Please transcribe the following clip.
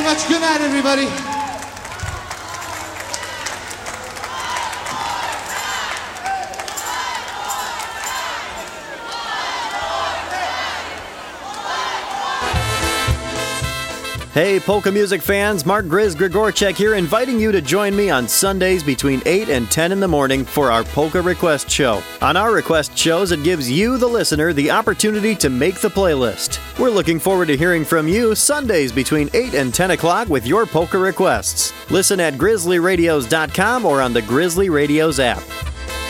much. Good night, everybody. Hey, polka music fans, Mark Grizz Grigorchek here, inviting you to join me on Sundays between 8 and 10 in the morning for our Polka Request Show. On our request shows, it gives you, the listener, the opportunity to make the playlist. We're looking forward to hearing from you Sundays between 8 and 10 o'clock with your polka requests. Listen at grizzlyradios.com or on the Grizzly Radios app.